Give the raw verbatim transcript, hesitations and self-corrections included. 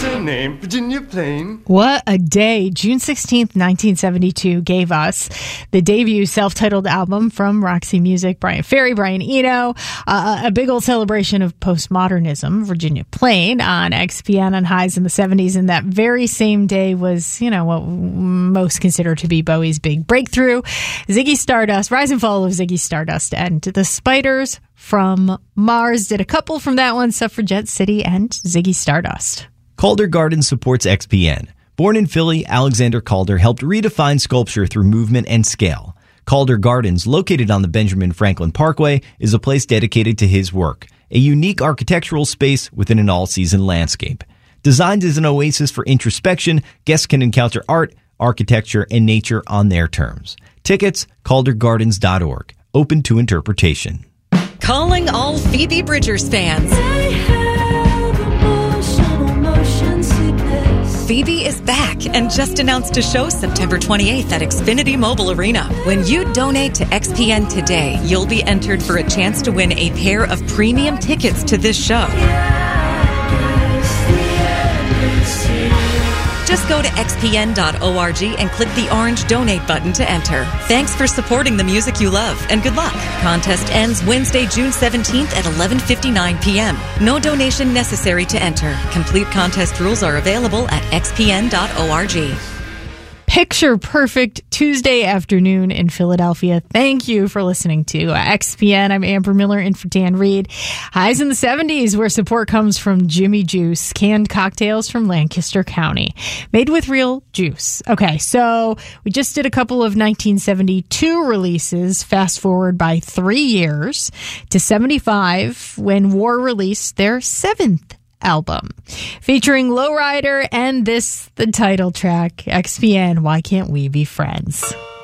What's her name? Virginia Plain. What a day. June sixteenth, nineteen seventy-two gave us the debut self-titled album from Roxy Music, Brian Ferry, Brian Eno, uh, a big old celebration of postmodernism, Virginia Plain, on X P N on Highs in the seventies. And that very same day was, you know, what most consider to be Bowie's big breakthrough. Ziggy Stardust, Rise and Fall of Ziggy Stardust, and The Spiders from Mars did a couple from that one, Suffragette City and Ziggy Stardust. Calder Gardens supports X P N. Born in Philly, Alexander Calder helped redefine sculpture through movement and scale. Calder Gardens, located on the Benjamin Franklin Parkway, is a place dedicated to his work, a unique architectural space within an all-season landscape. Designed as an oasis for introspection, guests can encounter art, architecture, and nature on their terms. Tickets, calder gardens dot org. Open to interpretation. Calling all Phoebe Bridgers fans. Phoebe is back and just announced a show September twenty-eighth at Xfinity Mobile Arena. When you donate to X P N today, you'll be entered for a chance to win a pair of premium tickets to this show. Just go to x p n dot org and click the orange donate button to enter. Thanks for supporting the music you love, and good luck. Contest ends Wednesday, June seventeenth at eleven fifty-nine p.m. No donation necessary to enter. Complete contest rules are available at x p n dot org. Picture perfect Tuesday afternoon in Philadelphia. Thank you for listening to X P N. I'm Amber Miller in for Dan Reed. Highs in the seventies, where support comes from Jimmy Juice, canned cocktails from Lancaster County, made with real juice. Okay, so we just did a couple of nineteen seventy-two releases. Fast forward by three years to seventy-five, when War released their seventh album, featuring Lowrider and this, the title track, X P N, Why Can't We Be Friends?